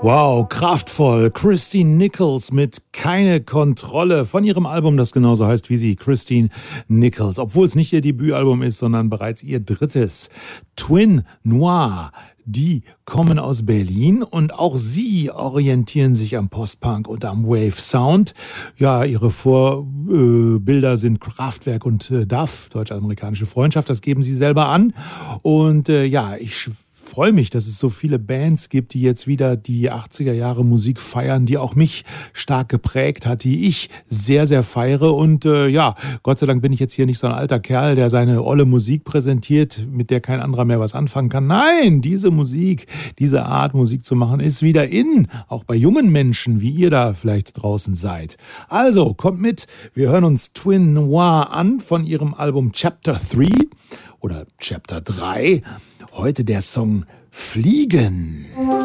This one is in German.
Wow, kraftvoll. Christine Nichols mit Keine Kontrolle von ihrem Album, das genauso heißt wie sie, Christine Nichols. Obwohl es nicht ihr Debütalbum ist, sondern bereits ihr drittes. Twin Noir. Die kommen aus Berlin und auch sie orientieren sich am Postpunk und am Wave Sound. Ja, ihre Vorbilder sind Kraftwerk und DAF, Deutsch-Amerikanische Freundschaft, das geben sie selber an. Und ja, ich freue mich, dass es so viele Bands gibt, die jetzt wieder die 80er Jahre Musik feiern, die auch mich stark geprägt hat, die ich sehr, sehr feiere. Und ja, Gott sei Dank bin ich jetzt hier nicht so ein alter Kerl, der seine olle Musik präsentiert, mit der kein anderer mehr was anfangen kann. Nein, diese Musik, diese Art Musik zu machen, ist wieder in, auch bei jungen Menschen, wie ihr da vielleicht draußen seid. Also, kommt mit, wir hören uns Twin Noir an von ihrem Album Chapter 3 oder Chapter 3. Heute der Song Fliegen.